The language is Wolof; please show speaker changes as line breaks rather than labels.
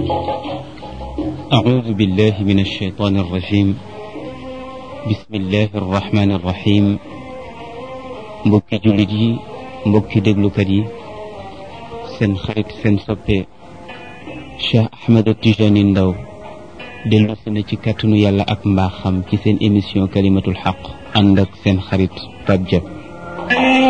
أعوذ بالله من الشيطان الرجيم بسم الله الرحمن الرحيم mbokki jullit yi mbokki déglukat yi seen xarit seen soppe Cheikh Ahmed Tijani Ndaw dellu si na ci kàttanu yàlla ak mbaaxam ci seen émission kalimatul xaq ànd ak seen xarit Pape Diop